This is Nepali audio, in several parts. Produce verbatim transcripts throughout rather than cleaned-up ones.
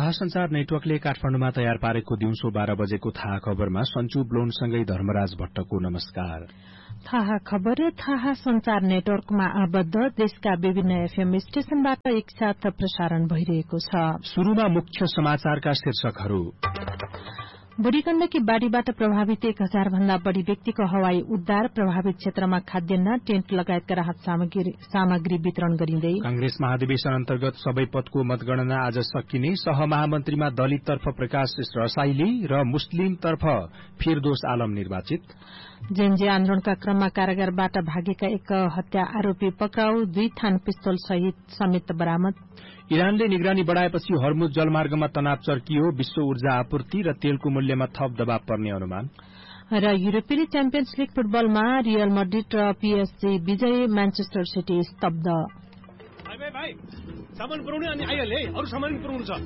थाहा संचार नेटवर्कले काठमाडौँमा तयार पारेको दिउँसो बाह्र बजेको थाहा खबरमा सञ्चु ब्लोनसँगै धर्मराज भट्टको नमस्कार। थाहा खबर थाहा संचार नेटवर्कमा आबद्ध देशका विभिन्न एफएम स्टेशनबाट एकसाथ प्रसारण भइरहेको छ। शुरूमा मुख्य समाचारका शीर्षकहरू। बुढ़ी गण्डकी बाढ़ीबाट प्रभावित एक हजार भन्दा बढ़ी व्यक्तिको हवाई उद्धार, प्रभावित क्षेत्रमा खाद्यान्न, टेन्ट लगायतका राहत सामग्री वितरण गरिँदै। कांग्रेस महाधिवेशन अन्तर्गत सबै पदको मतगणना आज सकिने, सहमहामन्त्रीमा दलिततर्फ प्रकाश रसाइली र मुस्लिमतर्फ फिरदोस आलम निर्वाचित। जेएनजे आन्दोलनका क्रममा कारागारबाट भागेका एक हत्या आरोपी पक्राउ, दुई थान पिस्तोल सहित समेत बरामद। इरानले निगरानी बढ़ाएपछि हर्मुज जलमार्गमा तनाव चर्कियो, विश्व ऊर्जा आपूर्ति र तेलको मूल्यमा थप दबाव पर्ने अनुमान। र युरोपेली च्याम्पियन्स लीग फुटबलमा रियल मड्रिड र पीएसजी विजय, म्यान्चेस्टर सिटी स्तब्ध। भाइ भाइ सामान पुराउने अनि आइहाले, अरु सामान पुराउनु छ।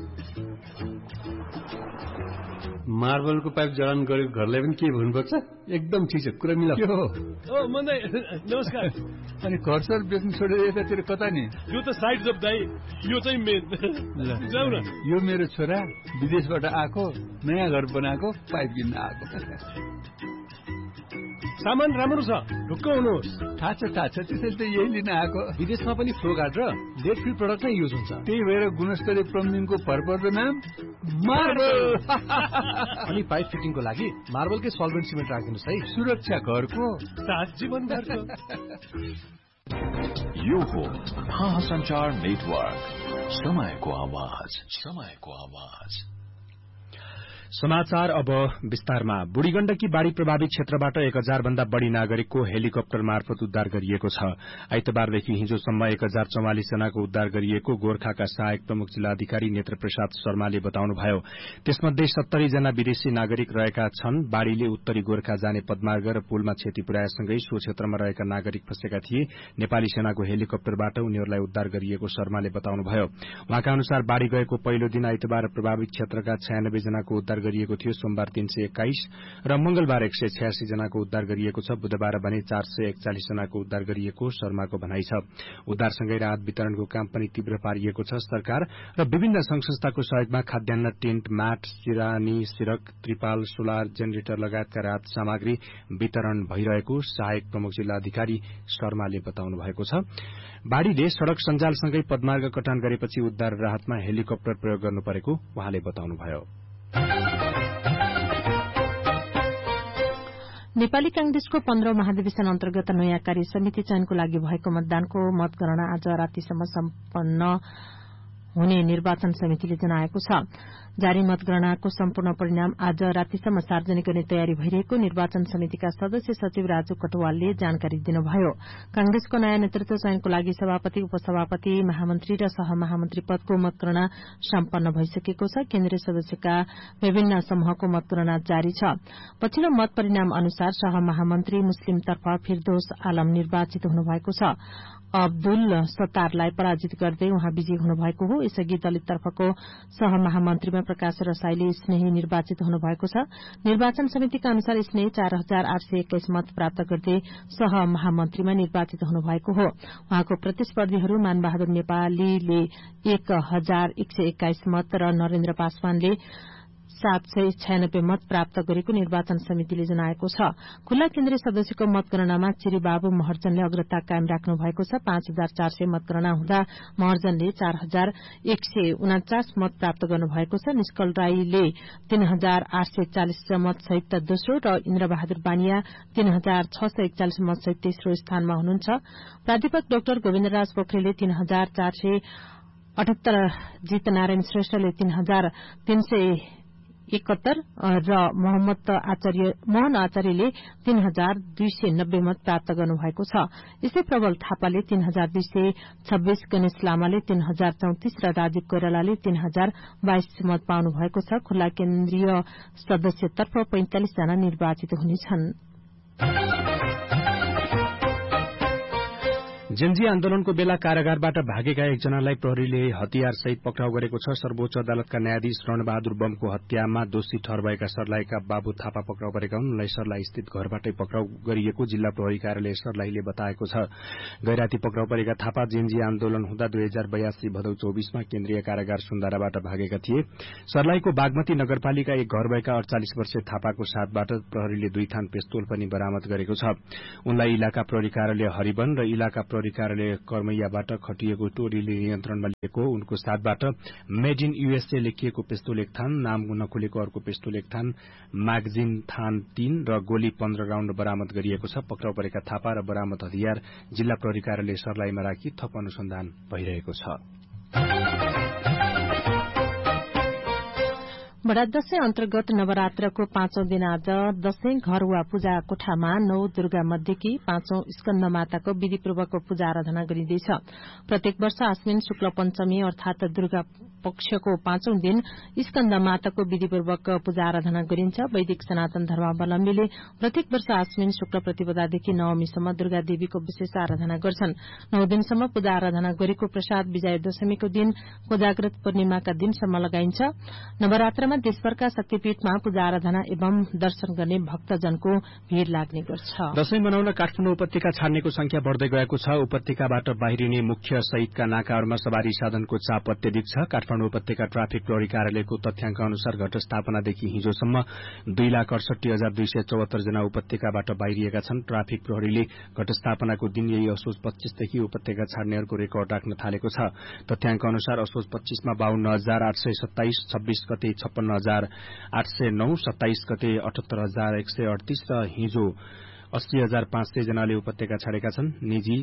मार्बलको पाइप जडान गरेको घरलाई पनि के भन्नुपर्छ? एकदम ठिक छ, कुरा मिला। ओ मन्दै नमस्कार। अनि घर सर बेच्नु छोडेर यतातिर कता नि? यो त साइड जब दाइ, यो चाहिँ मेन। जाऊ न। यो मेरो छोरा विदेशबाट आएको, नयाँ घर बनाएको, पाइप किन्न आएको। सामान राम्रो छ, ढुक्क हुनुहोस्। थाहा छ थाहा छ, त्यसैले त यही लिन आएको। विदेशमा पनि फ्लो गार्ड र लेड फ्री प्रडक्ट नै युज हुन्छ। त्यही भएर गुणस्तरीय प्लम्बिङको भरपर्दो नाम मार्बल। अनि पाइप फिटिङको लागि मार्बलकै सल्भेन्ट सिमेन्ट राखिदिनुहोस् है। सुरक्षा घरको साथ जीवनभरको। यो हो थाहा संचार नेटवर्क, समयको आवाज, समयको आवाज। समाचार अब विस्तारमा। बुढ़ी गण्डकी बाढ़ी प्रभावित क्षेत्रबाट एक हजार भन्दा बढ़ी नागरिकको हेलिकप्टर मार्फत उद्धार गरिएको छ। आइतबारदेखि हिजोसम्म एक हजार चौवालिस जनाको उद्धार गरिएको गोर्खाका सहायक प्रमुख जिल्लाधिकारी नेत्र प्रसाद शर्माले बताउनुभयो। त्यसमध्ये सत्तरी जना विदेशी नागरिक रहेका छन्। बाढ़ीले उत्तरी गोर्खा जाने पदमार्ग र पुलमा क्षति पुर्याएसँगै सो क्षेत्रमा रहेका नागरिक फँसेका थिए। नेपाली सेनाको हेलिकप्टरबाट उनीहरूलाई उद्धार गरिएको शर्माले बताउनुभयो। उहाँका अनुसार बाढ़ी गएको पहिलो दिन आइतबार प्रभावित क्षेत्रका छयानब्बे जनाको उद्धार गरिएको थियो। सोमबार तीन सय एक्काइस र मंगलबार एक सय छयासी जनाको उद्धार गरिएको छ। बुधबार भने चार सय एकचालिस जनाको उद्धार गरिएको शर्माको भनाइ छ। उद्धारसँगै राहत वितरणको काम पनि तीव्र पारिएको छ। सरकार र विभिन्न संघ संस्थाको सहयोगमा खाद्यान्न, टेन्ट, म्याट, सिरानी, सिरक, त्रिपाल, सोलर, जेनेरेटर लगायतका राहत सामग्री वितरण भइरहेको सहायक प्रमुख जिल्लाधिकारी शर्माले बताउनु भएको छ। बाढ़ीले सड़क सञ्जालसँगै पदमार्ग कटान गरेपछि उद्धार राहतमा हेलिकप्टर प्रयोग गर्नु परेको उहाँले बताउनुभयो। नेपाली कांग्रेसको पन्ध्रौं महाधिवेशन अन्तर्गत नयाँ कार्य समिति चयनको लागि भएको मतदानको मतगणना आज रातिसम्म सम्पन्न हुने निर्वाचन समितिले जनाएको छ। जारी मतगणनाको सम्पूर्ण परिणाम आज रातिसम्म सार्वजनिक गर्ने तयारी भइरहेको निर्वाचन समितिका सदस्य सचिव राजु कटवालले जानकारी दिनुभयो। कांग्रेसको नयाँ नेतृत्व चयनको लागि सभापति, उपसभापति, महामन्त्री र सहमहामन्त्री पदको मतगणना सम्पन्न भइसकेको छ। केन्द्रीय सदस्यका विभिन्न समूहको मतगणना जारी छ। पछिल्लो मत परिणाम अनुसार सहमहामन्त्री मुस्लिमतर्फ फिरदोस आलम निर्वाचित हुनुभएको छ। अब्दुल सत्तारलाई पराजित गर्दै उहाँ विजयी हुनुभएको हो। यसअघि दलिततर्फको सहमहामन्त्रीमा प्रकाश रसाइली स्नेही निर्वाचित हुनुभएको छ। निर्वाचन समितिका अनुसार स्नेही चार हजार आठ सय एक्काइस मत प्राप्त गर्दै सहमहामन्त्रीमा निर्वाचित हुनुभएको हो। उहाँको प्रतिस्पर्धीहरू मानबहादुर नेपालीले एक हजार एक सय एक्काइस मत र नरेन्द्र पासवानले सात सय छयानब्बे मत प्राप्त गरेको निर्वाचन समितिले जनाएको छ। खुल्ला केन्द्रीय सदस्यको मतगणनामा चिरीबाबु महर्जनले अग्रता कायम राख्नु भएको छ। पाँच हजार चार सय मतगणना हुँदा महर्जनले चार हजार एक सय उनाचास मत प्राप्त गर्नुभएको छ। निष्कल राईले तीन हजार आठ सय चालिस मत सहित दोस्रो र इन्द्रबहादुर बानिया तीन हजार छ सय एकचालिस मत सहित तेस्रो स्थानमा हुनुहुन्छ। प्राध्यापक डाक्टर गोविन्दराज पोखरेलले तीन हजार चार सय अठहत्तर, जीतनारायण श्रेष्ठले तीन हजार तीन सय एकहत्तर र मोहम्मद आचार्य मोहन आचार्यले तीन हजार दुई सय नब्बे मत प्राप्त गर्नुभएको छ। यसै प्रबल थापाले तीन हजार दुई सय छब्बीस, गणेश लामाले तीन हजार चौतिस र राजीव कोइरालाले तीन हजार बाइस मत पाउनु भएको छ। खुल्ला केन्द्रीय सदस्यतर्फ पैंतालिस जना निर्वाचित हुनेछन्। जेन्जी आन्दोलनको बेला कारागारबाट भागेका एकजनालाई प्रहरीले हतियारसहित पक्राउ गरेको छ। सर्वोच्च अदालतका न्यायाधीश रणबहादुर बमको हत्यामा दोषी ठहर भएका सर्लाहीका बाबु थापा पक्राउ गरेका हुन्। उनलाई सर्लाही स्थित घरबाटै पक्राउ गरिएको जिल्ला प्रहरी कार्यालय सर्लाहीले बताएको छ। गैराती पक्राउ परेका थापा जेन्जी आन्दोलन हुँदा दुई हजार बयासी भदौ चौबीसमा केन्द्रीय कारागार सुन्दाराबाट भागेका थिए। सर्लाहीको बागमती नगरपालिका एक घर भएका अड़चालिस वर्षीय थापाको साथबाट प्रहरीले दुई थान पिस्तोल पनि बरामद गरेको छ। उनलाई इलाका प्रहरी कार्यालय हरिवन र इलाका प्रहरी कार्यालय कर्मैयाबाट खटिएको टोलीले नियन्त्रणमा लिएको। उनको साथबाट मेड इन यूएसए लेखिएको पिस्तोल एक थान, नाम नखुलेको अर्को पिस्तोल एक थान, म्यागजिन थान तीन र गोली पन्ध्र राउण्ड बरामद गरिएको छ। पक्राउ परेका थापा र बरामद हतियार जिल्ला प्रहरी कार्यालय सर्लाहीमा राखी थप अनुसन्धान भइरहेको छ। बडा दशैं अन्तर्गत नवरात्रको पाँचौं दिन आज दशैं घर वा पूजा कोठामा नौ दुर्गा मध्येकी पाँचौं स्कन्द माताको विधिपूर्वक पूजा आराधना गरिँदैछ। प्रत्येक वर्ष आश्विन शुक्ल पञ्चमी अर्थात दुर्गा पक्षको पाँचौं दिन स्कन्द माताको विधिपूर्वक पूजा आराधना गरिन्छ। वैदिक सनातन धर्मावलम्बीले प्रत्येक वर्ष आश्विन शुक्ल प्रतिपदादेखि नवमीसम्म दुर्गा देवीको विशेष आराधना गर्छन्। नौ दिनसम्म पूजा आराधना गरेको प्रसाद विजय दशमीको दिन कोजाग्रत पूर्णिमाका दिनसम्म लगाइन्छ। नवरात्रमा देशभरका शक्तिपीठमा पूजा आराधना एवं दर्शन गर्ने भक्तजनको भीड़ लाग्ने गर्छ। दशैं मनाउन काठमाडौँ उपत्यका छाड्नेको संख्या बढ़दै गएको छ। उपत्यकाबाट बाहिरिने मुख्य सहितका नाकाहरूमा सवारी साधनको चाप अत्यधिक छ। काठमाडौँ उपत्यका ट्राफिक प्रहरी कार्यालयको तथ्याङ्क अनुसार घटस्थापनादेखि हिजोसम्म दुई लाख अडसठी हजार दुई सय चौहत्तर जना उपत्यकाबाट बाहिरिएका छन्। ट्राफिक प्रहरीले घटस्थापनाको दिन यही असोज पच्चीसदेखि उपत्यका छाड्नेहरूको रेकर्ड राख्न थालेको छ। तथ्याङ्क अनुसार असोज पच्चीसमा बाहन्न हजार आठ सय सत्ताइस, छब्बीस गते छप्पन्न हजार आठ सय नौ, सत्ताइस गते अठहत्तर हजार एक सय अडतीस र हिजो अस्सी हजार पाँच सय जनाले उपत्यका छाडेका छन्। निजी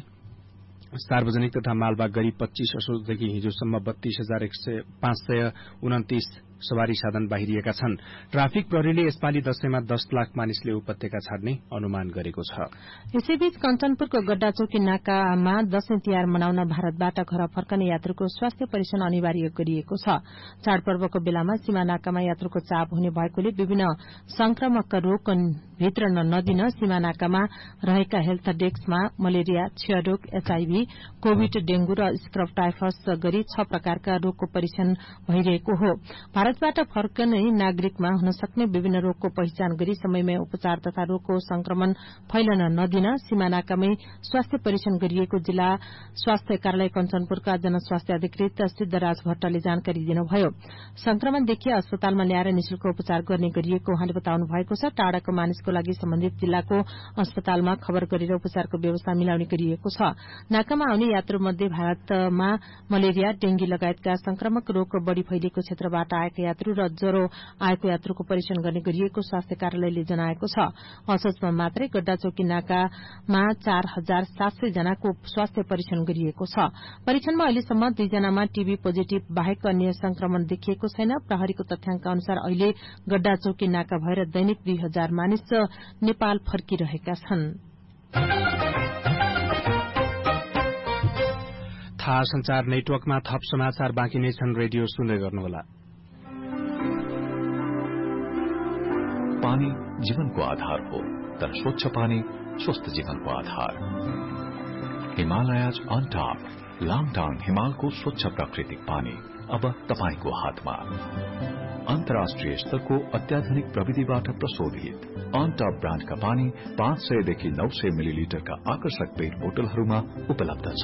सार्वजनिक तथा मालबाग गरी पच्चीस असोजदेखि हिजोसम्म बत्तीस हजार पाँच सय उन्तिस सवारी साधन बाहिरिएका छन्। ट्राफिक प्रहरीले यसपालि दशैंमा दस लाख मानिसले उपत्यका छाड्ने अनुमान गरेको छ। यसैबीच कञ्चनपुरको गड्डाचौकी नाकामा दशैं तिहार मनाउन भारतबाट घर फर्कने यात्रुको स्वास्थ्य परीक्षण अनिवार्य गरिएको छ। चाडपर्वको बेलामा सीमा नाकामा यात्रुको चाप हुने भएकोले विभिन्न संक्रमक रोग भित्रन नदिन सीमा नाकामा रहेका हेल्थ डेस्कमा मलेरिया, क्षयरोग, एचआईभी, कोविड, डेंगू र स्क्रब टाइफस गरी छ प्रकारका रोगको परीक्षण भइरहेको हो। भारतबाट फर्कने नागरिकमा हुन सक्ने विभिन्न रोगको पहिचान गरी समयमै उपचार तथा रोगको संक्रमण फैलन नदिन सीमानाकामै स्वास्थ्य परीक्षण गरिएको जिल्ला स्वास्थ्य कार्यालय कञ्चनपुरका जनस्वास्थ्य अधिकृत सिद्धराज भट्टले जानकारी दिनुभयो। संक्रमण देखिए अस्पतालमा ल्याएर निशुल्क उपचार गर्ने गरिएको उहाँले बताउनु भएको छ। टाढाको मानिसको लागि सम्बन्धित जिल्लाको अस्पतालमा खबर गरेर उपचारको व्यवस्था मिलाउने गरिएको छ। नाकामा आउने यात्रुमध्ये भारतमा मलेरिया, डेंगी लगायतका संक्रमक रोग बढ़ी फैलिएको क्षेत्रबाट आएका यात्रु र ज्वरो आएको यात्रुको परीक्षण गर्ने गरिएको स्वास्थ्य कार्यालयले जनाएको छ। असोजमा मात्रै गड्डाचौकी नाकामा चार हजार सात सय जनाको स्वास्थ्य परीक्षण गरिएको छ। परीक्षणमा अहिलेसम्म दुईजनामा टीबी पोजिटिभ बाहेक अन्य संक्रमण देखिएको छैन। प्रहरीको तथ्याङ्क अनुसार अहिले गड्डाचौकी नाका भएर दैनिक दुई हजार मानिस नेपाल फर्किरहेका छन्। थाहा संचार नेटवर्कमा थप समाचार बाँकी नै छन्। रेडियो सुन्दै गर्नुहोला। पानी जीवनको आधार हो, तर स्वच्छ पानी स्वस्थ जीवनको आधार। हिमालयज अन टप लामटाङ हिमालको स्वच्छ प्राकृतिक पानी अब तपाईको हातमा। अन्तर्राष्ट्रिय स्तरको अत्याधुनिक प्रविधिबाट प्रशोधित अन टप ब्रान्डका पानी पाँच सयदेखि नौ सय मिलिलिटरका आकर्षक पेट बोतलहरूमा उपलब्ध छ।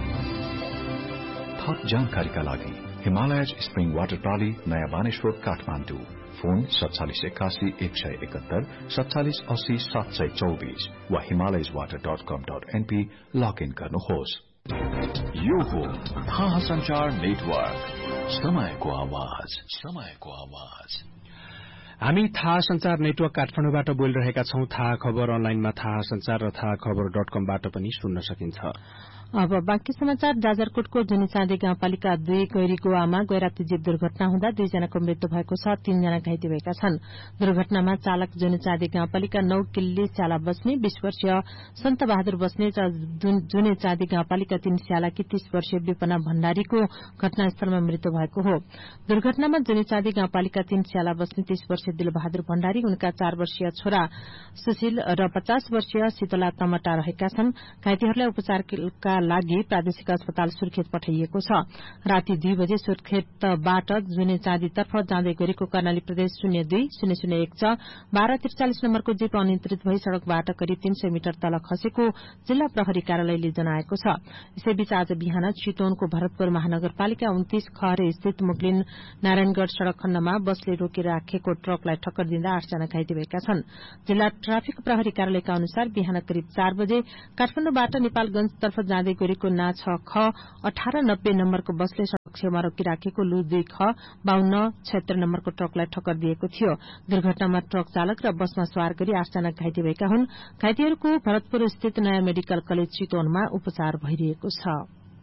थप जानकारीका लागि हिमालयज स्प्रिङ वाटर प्रणाली नयाँ बानेश्वर काठमाडौँ। फोन सत्तालिस एकासी एक सय एकहत्तर सत्तालिस अस्सी सात सय चौबीस वा हिमालयज वाटर डट कम डट एनपी लगइन गर्नुहोस्। यो हो थाहा संचार नेटवर्क, समयको आवाज, समयको आवाज। हामी थाहा संचार नेटवर्क काठमाडौँबाट बोलिरहेका छौं। थाहा खबर अनलाइनमा थाहा संचार र थाहा खबर डट कमबाट पनि सुन्न सकिन्छ। अब बाँकी समाचार। जाजरकोटको जुनिचाँदी गाउँपालिका दुई गैरीगोवामा गैराती जीव दुर्घटना हुँदा दुईजनाको मृत्यु भएको छ। तीनजना घाइते भएका छन्। दुर्घटनामा चालक जुनिचाँदी गाउँपालिका नौ किल्ली स्याला बस्ने बीस वर्षीय सन्त बहादुर बस्ने र जुनिचाँदी गाउँपालिका तीन स्यालाकी तीस वर्षीय विपना भण्डारीको घटनास्थलमा मृत्यु भएको हो। दुर्घटनामा जुनिचाँदी गाउँपालिका तीन स्याला बस्ने तीस वर्षीय दिलबहादुर भण्डारी, उनका चार वर्षीय छोरा सुशील र पचास वर्षीय शीतला तमटा रहेका छन्। घाइतेहरूलाई उपचारका लागि प्रादेशिक अस्पताल सुर्खेत पठाइएको छ। राति दुई बजे सुर्खेतबाट जुने चाँदीतर्फ जाँदै गरेको कर्णाली प्रदेश शून्य दुई शून्य शून्य एक छ बाह्र त्रिचालिस नम्बरको जीप अनियन्त्रित भई सड़कबाट करिब तीन सय मिटर तल खसेको जिल्ला प्रहरी कार्यालयले जनाएको छ। यसैबीच आज बिहान चितवनको भरतपुर महानगरपालिका उन्तीस खहरे स्थित मुक्लिन नारायणगढ़ सड़क खण्डमा बसले रोकेर राखेको ट्रकलाई ठक्कर दिँदा आठजना घाइते भएका छन्। जिल्ला ट्राफिक प्रहरी कार्यालयका अनुसार बिहान करिब चार बजे काठमाडौँबाट नेपालगंजतर्फ जाँदै गरेको ना छ ख अठार नब्बे नम्बरको बसले सड़क छेउमा रोकिराखेको लु दुई ख बाहन्न छयत्तर नम्बरको ट्रकलाई ठक्कर दिएको थियो। दुर्घटनामा ट्रक चालक र बसमा सवार गरी आठजना घाइते भएका हुन्। घाइतेहरूको भरतपुर स्थित नयाँ मेडिकल कलेज चितवनमा उपचार भइरहेको छ।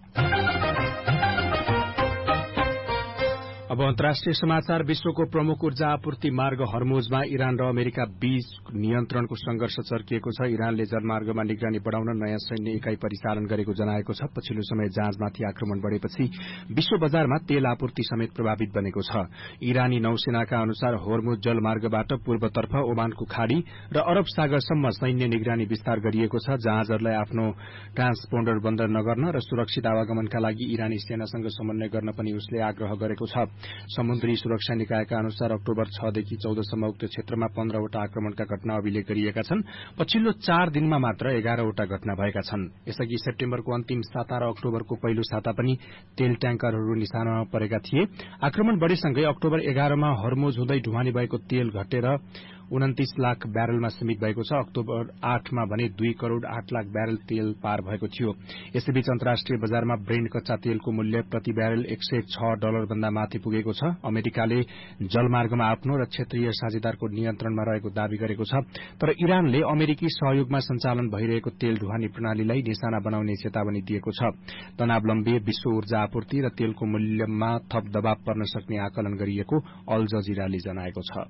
अब अन्तर्राष्ट्रिय समाचार। विश्वको प्रमुख ऊर्जा आपूर्ति मार्ग हर्मुजमा इरान र अमेरिका बीच नियन्त्रणको संघर्ष चर्किएको छ। इरानले जलमार्गमा निगरानी बढ़ाउन नयाँ सैन्य इकाई परिचालन गरेको जनाएको छ। पछिल्लो समय जहाजमाथि आक्रमण बढ़ेपछि विश्व बजारमा तेल आपूर्ति समेत प्रभावित बनेको छ। इरानी नौसेनाका अनुसार होर्मुज जलमार्गबाट पूर्वतर्फ ओमानको खाड़ी र अरब सागरसम्म सैन्य निगरानी विस्तार गरिएको छ। जहाजहरूलाई आफ्नो ट्रान्सपोन्डर बन्द नगर्न र सुरक्षित आवागमनका लागि इरानी सेनासँग समन्वय गर्न पनि उसले आग्रह गरेको छ। समुद्री सुरक्षा निकायका अनुसार अक्टोबर छदेखि चौधसम्म उक्त क्षेत्रमा पन्ध्रवटा आक्रमणका घटना अभिलेख गरिएका छन्। पछिल्लो चार दिनमा मात्र एघारवटा घटना भएका छन्। यसअघि सेप्टेम्बरको अन्तिम साता र अक्टोबरको पहिलो साता पनि तेल ट्याङ्करहरू निशानामा परेका थिए। आक्रमण बढ़ेसँगै अक्टोबर एघारमा हर्मुज हुँदै ढुवानी भएको तेल घटेर उन्तीस लाख ब्यारेलमा सीमित भएको छ। अक्टोबर आठमा भने दुई करोड़ आठ लाख ब्यारेल तेल पार भएको थियो। यसैबीच अन्तर्राष्ट्रिय बजारमा ब्रेन्ड कच्चा तेलको मूल्य प्रति ब्यारेल एक सय छ डलर भन्दा माथि पुगेको छ। अमेरिकाले जलमार्गमा आफ्नो र क्षेत्रीय साझेदारको नियन्त्रणमा रहेको दावी गरेको छ। तर इरानले अमेरिकी सहयोगमा सञ्चालन भइरहेको तेल ढुवानी प्रणालीलाई निशाना बनाउने चेतावनी दिएको छ। तनाव लम्बिए विश्व ऊर्जा आपूर्ति र तेलको मूल्यमा थप दबाव पर्न सक्ने आकलन गरिएको अल जजिराले जनाएको छ।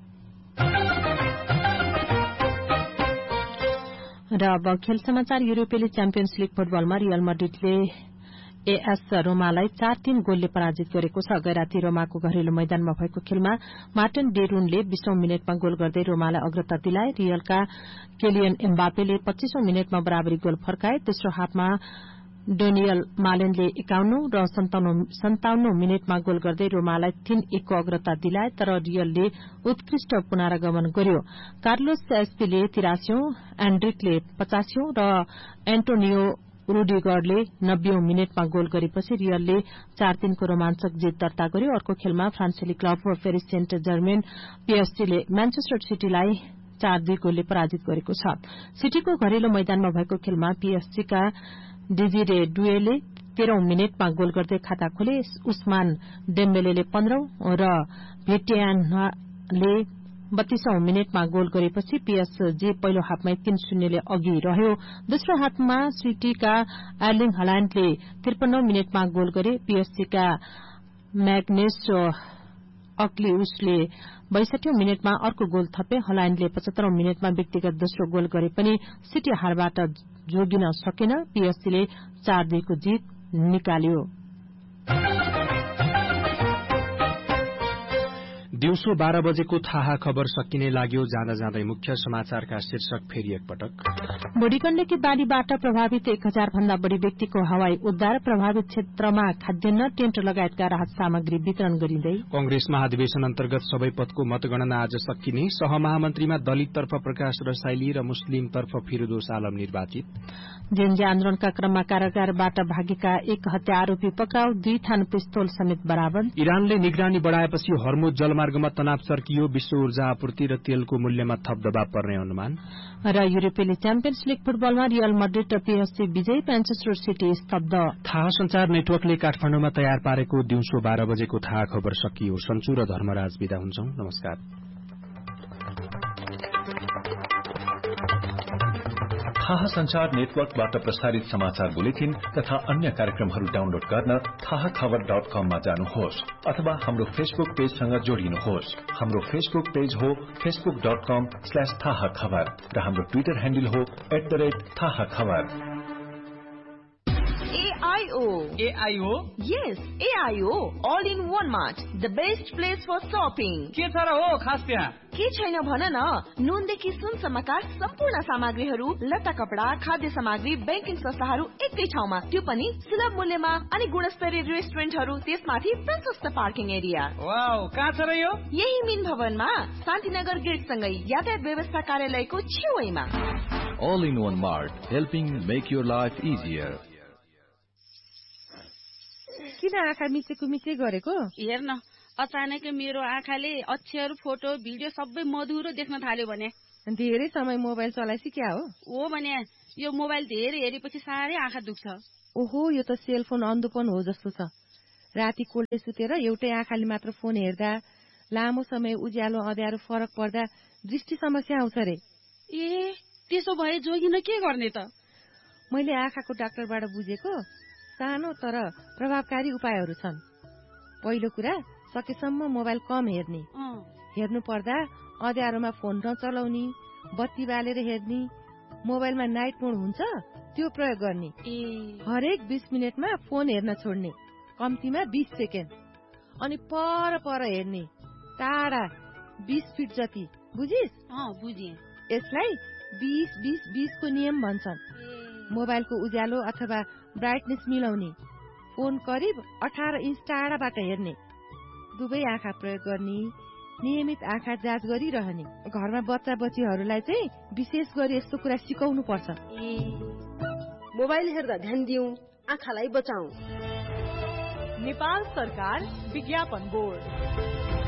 र अब खेल समाचार। युरोपेली च्याम्पियन्स लीग फुटबलमा रियल मड्रिडले एएस रोमालाई चार तीन गोलले पराजित गरेको छ। गैराती रोमाको घरेलु मैदानमा भएको खेलमा मार्टिन डेरुनले बीसौं मिनटमा गोल गर्दै रोमालाई अग्रता दिलाए। रियलका केलियन एम्बापेले पच्चीसौं मिनटमा बराबरी गोल फर्काए। तेस्रो हाफमा डोनियल मालेनले एकाउन्न र सन्ताउन्न मिनटमा गोल गर्दै रोमालाई तीन एकको अग्रता दिलाए। तर रियलले उत्कृष्ट पुनरागमन गर्यो। कार्लोस एस्पीले तिरासीौं, एन्ड्रिकले पचासीौं र एन्टोनियो रुडिगरले नब्बेौं मिनटमा गोल गरेपछि रियलले चार तीनको रोमाञ्चक जित दर्ता गर्यो। अर्को खेलमा फ्रान्सेली club Paris saint Germain पीएसजीले Manchester सिटीलाई चार दुई गोलले पराजित गरेको छ। सिटीको घरेलु मैदानमा भएको खेलमा पीएसजीका डिजिरे डुएले तेह्रौं मिनटमा गोल गर्दै खाता खोले। उस्मान डेम्बेलेले पन्ध्रौं र भेटियानले बत्तीसौं मिनटमा गोल गरेपछि पीएसजी पहिलो हाफमै तीन शून्यले अघि रह्यो। दोस्रो हाफमा सिटीका एर्लिङ हल्याण्डले त्रिपन्नौं मिनटमा गोल गरे। पीएसजीका म्याग्नेस अक्लिउसले बैसठौं मिनटमा अर्को गोल थपे। हल्याण्डले पचहत्तरौं मिनटमा व्यक्तिगत दोस्रो गोल गरे पनि सिटी हारबाट जोगिन सकेन। पीएसजीले चार दुईको जित निकाल्यो। दिउँसो बाह्र बजेको थाहा खबर सकिने लाग्यो। जाँदा जाँदै मुख्य समाचारका शीर्षक फेरि एकपटक। बुढीगण्डकी बाढ़ीबाट प्रभावित एक हजार भन्दा बढ़ी व्यक्तिको हवाई उद्धार। प्रभावित क्षेत्रमा खाद्यान्न, टेन्ट लगायतका राहत सामग्री वितरण गरिँदै। कंग्रेस महाधिवेशन अन्तर्गत सबै पदको मतगणना आज सकिने। सहमहामन्त्रीमा दलिततर्फ प्रकाश रसाइली र मुस्लिमतर्फ फिरोदोस आलम निर्वाचित। जेएनजी आन्दोलनका क्रममा कारागारबाट भागेका एक हत्या आरोपी पक्राउ। दुई थान पिस्तोल समेत बरामद। इरानले निगरानी बढ़ाएपछि हर्मुज जलमार्गमा तनाव चर्कियो। विश्व ऊर्जा आपूर्ति र तेलको मूल्यमा थप दबाव पर्ने अनुमान। र युरोपेली च्याम्पियन्स लीग फुटबलमा रियल मड्रिड र पीएसजी विजयी, म्यान्चेस्टर सिटी स्तब्ध। थाहा संचार नेटवर्कले काठमाडौँमा तयार पारेको दिउँसो बाह्र बजेको थाहा खबर सकियो। सन्चु र धर्मराज विदा हुन्छौं। नमस्कार। थाहा संचार नेटवर्कबाट प्रसारित समाचार बुलेटिन तथा अन्य कार्यक्रमहरू डाउनलोड गर्न थाहा खबर डट कममा जानुहोस् अथवा हाम्रो फेसबुक पेजसँग जोडिनुहोस्। हाम्रो फेसबुक पेज हो फेसबुक डट कम स्ल्याश थाहा खबर र हाम्रो ट्विटर ह्यान्डल हो एट द रेट थाहा खबर। O. A I O? Yes, A I O. All in one mart. The best place for shopping. के छ र हो खास त्यहाँ? के छैन भन न, नुनदेखि सुनसम्मका सम्पूर्ण सामग्रीहरू, लत्ता कपडा, खाद्य सामग्री, ब्याङ्किङ संस्थाहरू एकै ठाउँमा, त्यो पनि सुलभ मूल्यमा अनि गुणस्तरीय रेस्टुरेन्टहरू, त्यसमाथि प्रशस्त पार्किङ एरिया। वाउ, कहाँ छ र यो? यही मिन भवनमा शान्तिनगर गेट सँगै यातायात व्यवस्था कार्यालयको छेउमा। All in one mart, helping make your life easier. किन आँखा मिचेको मिचे गरेको? हेर्न, अचानकै मेरो आँखाले अक्षर, फोटो, भिडियो सबै मधुरो देख्न थाल्यो भने। धेरै समय मोबाइल चलाएपछि क्या हो? हो भने यो मोबाइल धेरै हेरेपछि साह्रै आँखा दुख्छ। ओहो, यो त सेलफोन अन्धोपन हो जस्तो छ। राति कोल्टे सुतेर एउटै आँखाले मात्र फोन हेर्दा, लामो समय उज्यालो अँध्यारो फरक पर्दा दृष्टि समस्या आउँछ रे। ए, त्यसो भए जोगिन के गर्ने त? मैले आँखाको डाक्टरबाट बुझेको सानो तर प्रभावकारी उपायहरू छन्। पहिलो कुरा, सकेसम्म मोबाइल कम हेर्ने। हेर्नु पर्दा अँध्यारोमा फोन नचलाउने, बत्ती बालेर हेर्ने, मोबाइलमा नाइट मोड हुन्छ त्यो प्रयोग गर्ने। हरेक बीस मिनटमा फोन हेर्न छोड्ने, कम्तीमा बीस सेकेन्ड। अनि पर पर हेर्ने, टाढा बीस फिट जति। बुझिस? बुझे। यसलाई बीस बीस बीस को नियम भन्छन्। मोबाइलको उज्यालो अथवा ब्राइटनेस मिलाउने, फोन करिब अठार इंच टाढाबाट हेर्ने, दुवै आँखा प्रयोग गर्ने, नियमित आँखा जाँच गरिरहने। घरमा बच्चा बच्चीहरूलाई चाहिँ विशेष गरी यस्तो कुरा सिकाउनु पर्छ। मोबाइल हेर्दा ध्यान दिउँ, आँखालाई बचाऊ। नेपाल सरकार विज्ञापन बोर्ड।